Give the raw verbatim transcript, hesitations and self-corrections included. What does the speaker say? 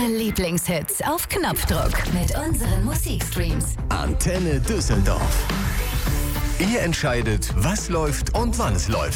Lieblingshits auf Knopfdruck mit unseren Musikstreams. Antenne Düsseldorf. Ihr entscheidet, was läuft und wann es läuft.